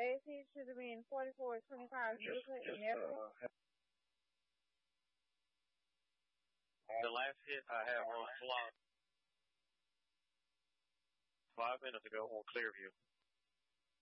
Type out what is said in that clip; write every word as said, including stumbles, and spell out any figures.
Base heat should have been forty-four twenty-five. Just, just, uh, the last hit I have on slot five minutes ago on Clearview.